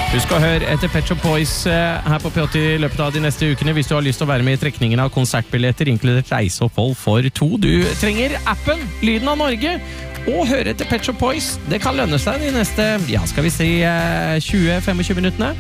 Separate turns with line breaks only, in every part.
Husk å høre etter Pet Shop Boys her på P8 I løpet av de neste ukene hvis du har lyst til å være med I trekningen av konsertbilletter, inkludert reiseopphold for 2. Du trenger appen Lyden av Norge og høre etter Pet Shop Boys. Det kan lønne seg de neste, skal vi si 20-25 minuttene.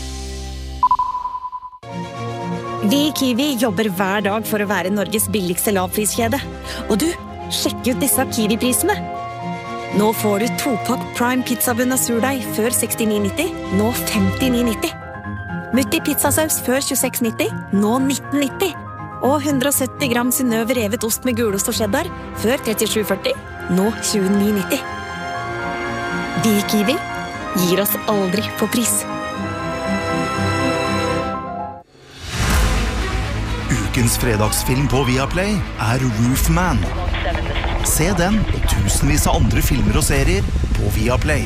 Vi I Kiwi jobber hver dag for å være Norges billigste lavpriskjede. Og du, sjekk ut disse Kiwi-prisene. Nå får du 2-pakk Prime pizzabunn av surdeig før 69,90, nå 59,90. Mutti pizzasaus før 26,90, nå 19,90. Og 170 gram Synnøve revet ost med gulost og cheddar før 37,40, nå 29,90. Vi I Kiwi gir oss aldri på pris.
Ukens fredagsfilm på Viaplay Roofman. Se den og tusenvis av andre filmer og serier på Viaplay.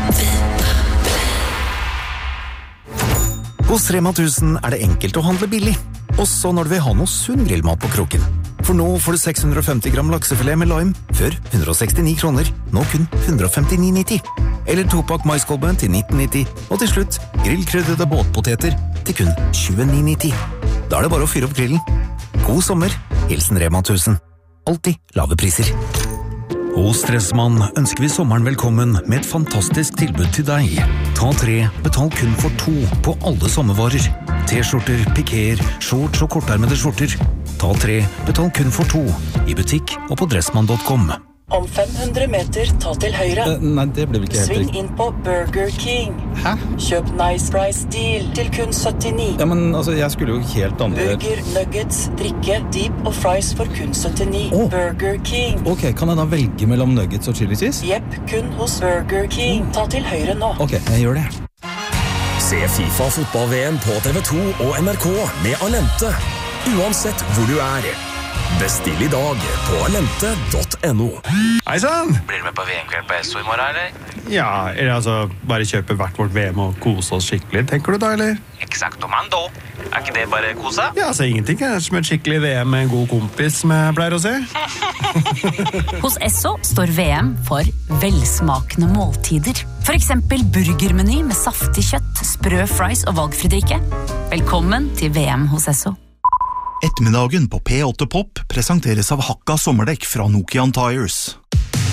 Hos Rema 1000 det enkelt å handle billig, også når du vil ha noe sunn grillmat på kroken. For nå får du 650 gram laksefilet med lime, før 169 kroner, nå kun 159,90. Eller 2-pakk maiskolbe til 19,90, og til slutt grillkrydrede båtpoteter til kun 29,90. Da det bare å fyre opp grillen. God sommer, hilsen Rema 1000. Alltid lave priser. Hos Stressmann ønsker vi sommeren velkommen med et fantastisk tilbud til deg. Ta 3, betal kun for 2 på alle sommervarer. T-skjorter, pikéer, shorts og kortarmede skjorter. Ta 3, betal kun for 2 I butikk og på dressmann.com.
Om 500 meter, ta til høyre.
Nei, det ble vel ikke helt
Sving
riktig.
inn på Burger King.
Hæ?
Kjøp Nice Price Deal til kun 79.
Ja, men altså, jeg skulle jo helt andre...
Burger, nuggets, drikke, deep og fries for kun 79. Burger King.
Ok, kan jeg da velge mellom nuggets og chili cheese?
Jepp, kun hos Burger King. Ta til høyre nå.
Ok, jeg gjør det.
Se FIFA fotball-VM på TV2 og NRK med Alente. Uansett hvor du Bestill I dag på alente.no.
Hei sann!
Blir du med på VM-kveld på Esso I morgen, eller?
Ja, eller altså, bare kjøpe hvert vårt VM og kose oss skikkelig, tenker du da, eller?
Exactomando. Ikke det bare kose?
Ja, altså ingenting som et skikkelig VM med en god kompis, som jeg pleier å si.
Hos Esso står VM for velsmakende måltider. For eksempel burgermeny med saftig kjøtt, sprø fries og valgfri drikke. Velkommen til VM hos Esso.
Ettermiddagen på P8 Pop presenteres av Hakka sommerdekk fra Nokian Tires.